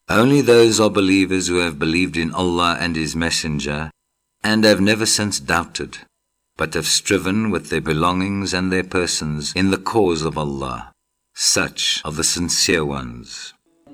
Only those are believers who have believed in Allah and His Messenger, and have never since doubted, but have striven with their belongings and their persons in the cause of Allah. Such are the sincere ones.